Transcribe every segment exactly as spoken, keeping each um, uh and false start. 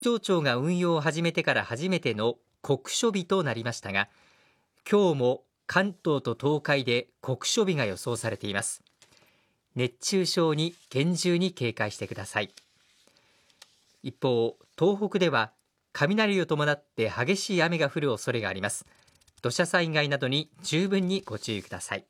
気象庁が運用を始めてから初めての酷暑日となりましたが、今日も関東と東海で酷暑日が予想されています。熱中症に厳重に警戒してください。一方、東北では雷を伴って激しい雨が降る恐れがあります。土砂災害などに十分にご注意ください。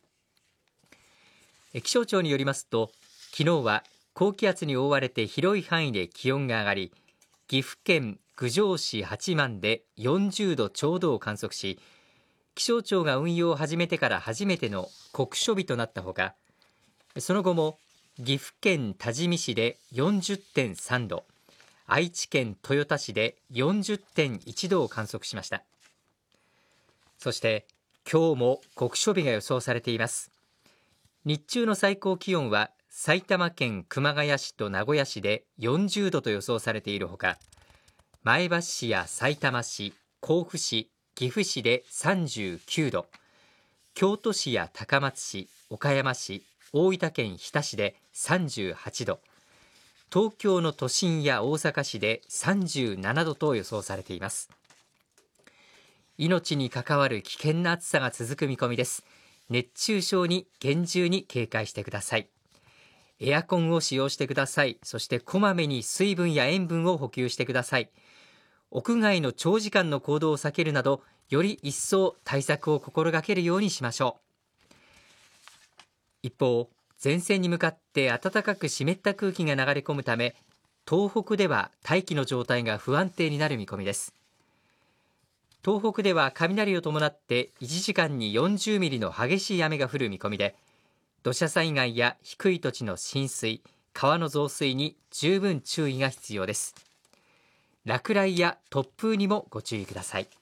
気象庁によりますと、昨日は高気圧に覆われて広い範囲で気温が上がり、岐阜県郡上市八幡でよんじゅうどちょうどを観測し、気象庁が運用を始めてから初めての酷暑日となったほか、その後も岐阜県多治見市で よんじゅってんさんど、愛知県豊田市で よんじゅってんいちどを観測しました。そして今日も酷暑日が予想されています。日中の最高気温は埼玉県熊谷市と名古屋市でよんじゅうどと予想されているほか、前橋市やさいたま市、甲府市、岐阜市でさんじゅうきゅうど、京都市や高松市、岡山市、大分県日田市でさんじゅうはちど、東京の都心や大阪市でさんじゅうななどと予想されています。命に関わる危険な暑さが続く見込みです。熱中症に厳重に警戒してください。エアコンを使用してください。そしてこまめに水分や塩分を補給してください。屋外の長時間の行動を避けるなど、より一層対策を心がけるようにしましょう。一方、前線に向かって暖かく湿った空気が流れ込むため、東北では大気の状態が不安定になる見込みです。東北では雷を伴っていちじかんによんじゅうミリの激しい雨が降る見込みで、土砂災害や低い土地の浸水、川の増水に十分注意が必要です。落雷や突風にもご注意ください。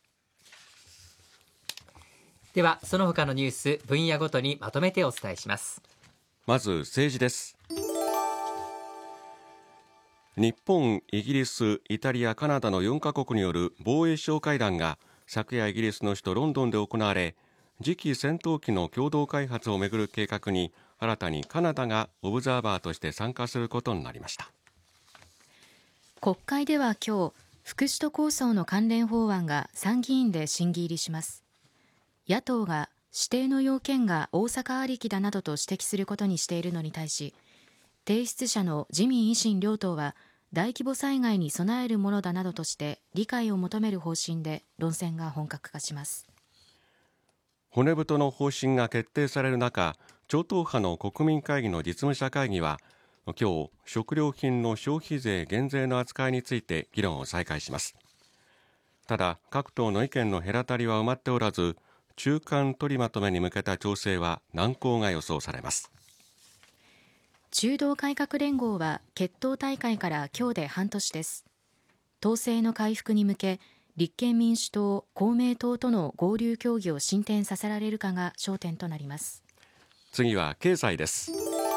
ではその他のニュース、分野ごとにまとめてお伝えします。 まず政治です。日本、イギリス、イタリア、カナダのよんカ国による防衛相会談が昨夜イギリスの首都ロンドンで行われ、次期戦闘機の共同開発をめぐる計画に新たにカナダがオブザーバーとして参加することになりました。 国会では今日、副首都構想の関連法案が参議院で審議入りします。野党が指定の要件が大阪ありきだなどと指摘することにしているのに対し、提出者の自民維新両党は大規模災害に備えるものだなどとして理解を求める方針で論戦が本格化します。 骨太の方針が決定される中、超党派の国民会議の実務者会議は今日、食料品の消費税減税の扱いについて議論を再開します。ただ、各党の意見の隔たりは埋まっておらず、中間取りまとめに向けた調整は難航が予想されます。 中道改革連合は決闘大会から今日で半年です。党勢の回復に向け、立憲民主党、公明党との合流協議を進展させられるかが焦点となります。 次は経済です。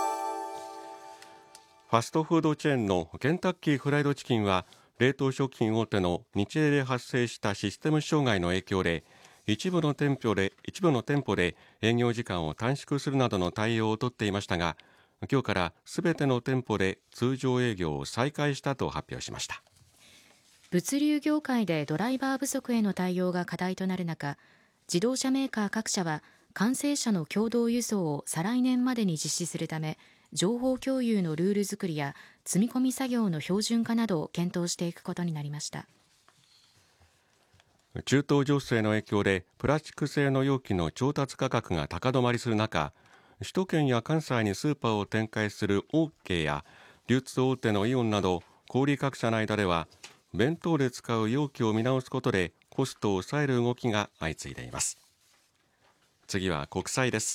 ファストフードチェーンのケンタッキーフライドチキンは、冷凍食品大手のニチレイで発生したシステム障害の影響で、一部の店舗で一部の店舗で営業時間を短縮するなどの対応を取っていましたが、今日からすべての店舗で通常営業を再開したと発表しました。 物流業界でドライバー不足への対応が課題となる中、自動車メーカー各社は完成車の共同輸送を再来年までに実施するため、情報共有のルール作りや積み込み作業の標準化などを検討していくことになりました。 中東情勢の影響でプラスチック製の容器の調達価格が高止まりする中、首都圏や関西にスーパーを展開するオーケーや流通大手のイオンなど小売各社の間では、弁当で使う容器を見直すことでコストを抑える動きが相次いでいます。次は国際です。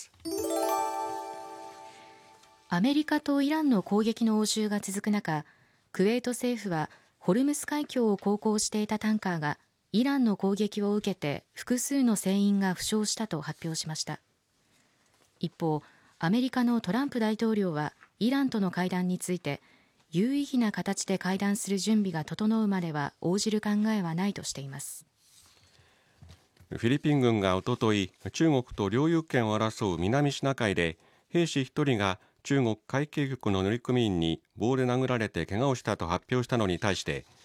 アメリカとイランの攻撃の応酬が続く中、クウェート政府はホルムス海峡を航行していたタンカーがイランの攻撃を受けて複数の船員が負傷したと発表しました。一方、アメリカのトランプ大統領はイランとの会談について、有意義な形で会談する準備が整うまでは応じる考えはないとしています。 フィリピン軍がおととい、中国と領有権を争う南シナ海で兵士一人が中国海警局の乗組員に棒で殴られて怪我をしたと発表したのに対して、